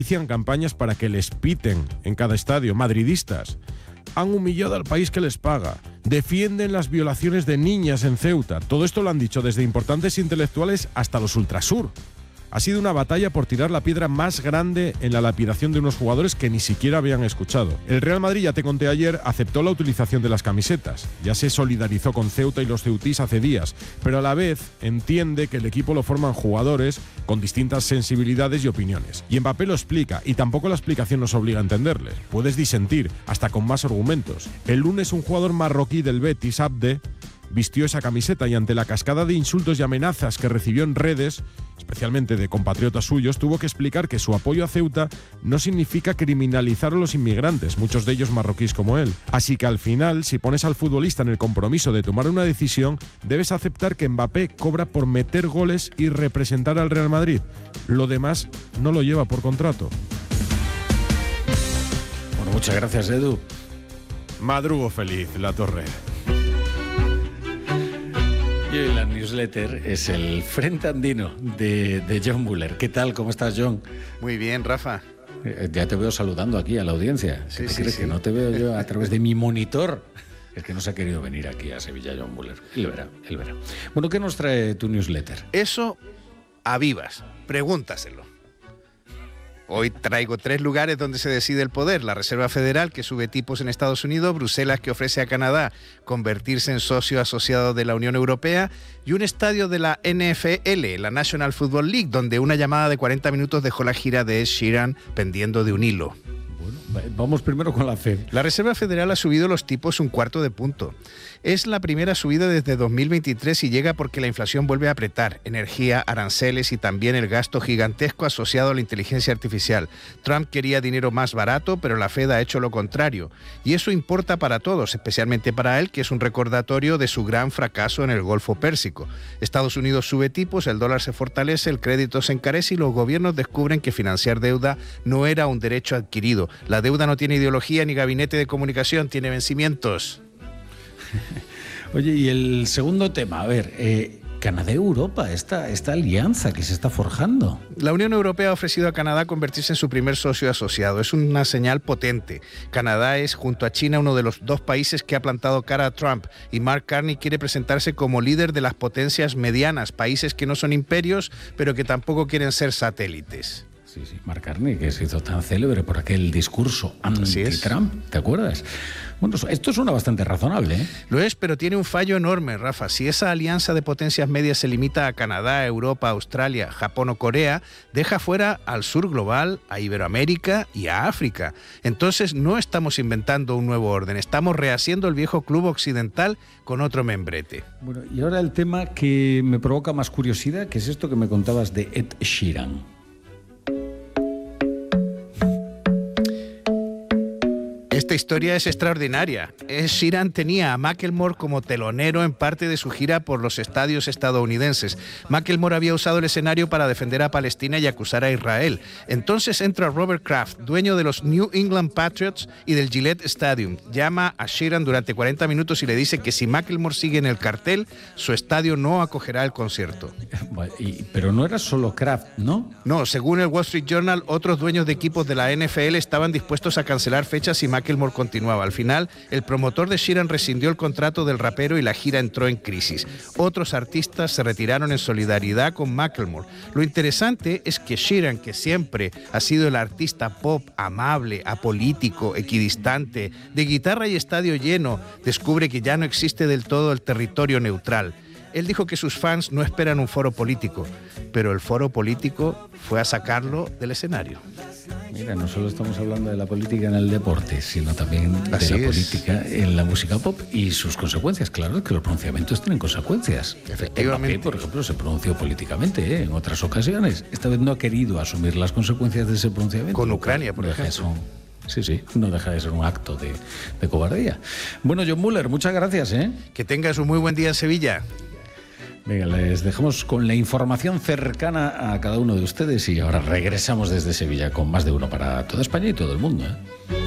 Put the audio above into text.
Inician campañas para que les piten en cada estadio, madridistas. Han humillado al país que les paga. Defienden las violaciones de niñas en Ceuta. Todo esto lo han dicho desde importantes intelectuales hasta los ultrasur. Ha sido una batalla por tirar la piedra más grande en la lapidación de unos jugadores que ni siquiera habían escuchado. El Real Madrid, ya te conté ayer, aceptó la utilización de las camisetas. Ya se solidarizó con Ceuta y los ceutís hace días, pero a la vez entiende que el equipo lo forman jugadores con distintas sensibilidades y opiniones. Y Mbappé lo explica, y tampoco la explicación nos obliga a entenderle. Puedes disentir, hasta con más argumentos. El lunes un jugador marroquí del Betis, Abde, vistió esa camiseta y ante la cascada de insultos y amenazas que recibió en redes, especialmente de compatriotas suyos, tuvo que explicar que su apoyo a Ceuta no significa criminalizar a los inmigrantes, muchos de ellos marroquíes como él. Así que al final, si pones al futbolista en el compromiso de tomar una decisión, debes aceptar que Mbappé cobra por meter goles y representar al Real Madrid. Lo demás no lo lleva por contrato. Bueno, muchas gracias, Edu. Madrugo feliz, La Torre. Y hoy la newsletter es el Frente Andino de John Muller. ¿Qué tal? ¿Cómo estás, John? Muy bien, Rafa. Ya te veo saludando aquí a la audiencia. Sí, ¿Qué sí, crees? sí. Que no te veo yo a través de mi monitor. Es que no se ha querido venir aquí a Sevilla, John Muller. Él verá. Bueno, ¿qué nos trae tu newsletter? Eso a vivas. Pregúntaselo. Hoy traigo 3 lugares donde se decide el poder. La Reserva Federal, que sube tipos en Estados Unidos, Bruselas, que ofrece a Canadá convertirse en socio asociado de la Unión Europea, y un estadio de la NFL, la National Football League, donde una llamada de 40 minutos dejó la gira de Ed Sheeran pendiendo de un hilo. Bueno, vamos primero con la Fed. La Reserva Federal ha subido los tipos 1/4 de punto. Es la primera subida desde 2023 y llega porque la inflación vuelve a apretar. Energía, aranceles y también el gasto gigantesco asociado a la inteligencia artificial. Trump quería dinero más barato, pero la Fed ha hecho lo contrario. Y eso importa para todos, especialmente para él, que es un recordatorio de su gran fracaso en el Golfo Pérsico. Estados Unidos sube tipos, el dólar se fortalece, el crédito se encarece y los gobiernos descubren que financiar deuda no era un derecho adquirido. La deuda no tiene ideología ni gabinete de comunicación, tiene vencimientos. Oye, y el segundo tema, a ver, Canadá-Europa, esta alianza que se está forjando. La Unión Europea ha ofrecido a Canadá convertirse en su primer socio asociado. Es una señal potente. Canadá es, junto a China, uno de los 2 países que ha plantado cara a Trump, y Mark Carney quiere presentarse como líder de las potencias medianas, países que no son imperios, pero que tampoco quieren ser satélites. Sí, Mark Carney, que se hizo tan célebre por aquel discurso anti-Trump, ¿te acuerdas? Bueno, esto suena bastante razonable, ¿eh? Lo es, pero tiene un fallo enorme, Rafa. Si esa alianza de potencias medias se limita a Canadá, Europa, Australia, Japón o Corea, deja fuera al sur global, a Iberoamérica y a África. Entonces no estamos inventando un nuevo orden, estamos rehaciendo el viejo club occidental con otro membrete. Bueno, y ahora el tema que me provoca más curiosidad, que es esto que me contabas de Ed Sheeran. Esta historia es extraordinaria. Ed Sheeran tenía a Macklemore como telonero en parte de su gira por los estadios estadounidenses. Macklemore había usado el escenario para defender a Palestina y acusar a Israel. Entonces entra Robert Kraft, dueño de los New England Patriots y del Gillette Stadium. Llama a Sheeran durante 40 minutos y le dice que si Macklemore sigue en el cartel, su estadio no acogerá el concierto. Pero no era solo Kraft, ¿no? No, según el Wall Street Journal, otros dueños de equipos de la NFL estaban dispuestos a cancelar fechas si Macklemore continuaba. Al final, el promotor de Sheeran rescindió el contrato del rapero y la gira entró en crisis. Otros artistas se retiraron en solidaridad con Macklemore. Lo interesante es que Sheeran, que siempre ha sido el artista pop amable, apolítico, equidistante, de guitarra y estadio lleno, descubre que ya no existe del todo el territorio neutral. Él dijo que sus fans no esperan un foro político, pero el foro político fue a sacarlo del escenario. Mira, no solo estamos hablando de la política en el deporte, sino también de Así la es. política en la música pop y sus consecuencias. Claro que los pronunciamientos tienen consecuencias. Efectivamente. Mbappé, por ejemplo, se pronunció políticamente en otras ocasiones. Esta vez no ha querido asumir las consecuencias de ese pronunciamiento. Con Ucrania, por ejemplo. Sí, no deja de ser un acto de cobardía. Bueno, John Muller, muchas gracias, ¿eh? Que tengas un muy buen día en Sevilla. Venga, les dejamos con la información cercana a cada uno de ustedes y ahora regresamos desde Sevilla con más de uno para toda España y todo el mundo, ¿eh?